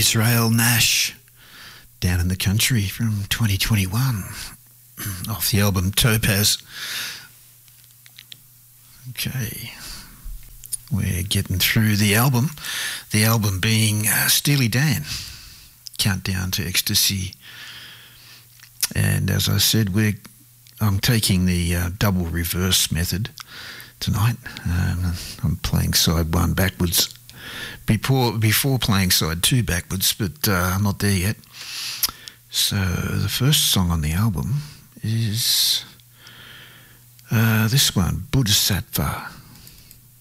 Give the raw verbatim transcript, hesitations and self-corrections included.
Israel Nash, Down in the Country from twenty twenty-one, off the album Topaz. Okay, we're getting through the album, the album being uh, Steely Dan, Countdown to Ecstasy. And as I said, we're I'm taking the uh, double reverse method tonight. Um, I'm playing side one backwards before before playing side two backwards, but uh, I'm not there yet. So the first song on the album is uh, this one, Bodhisattva.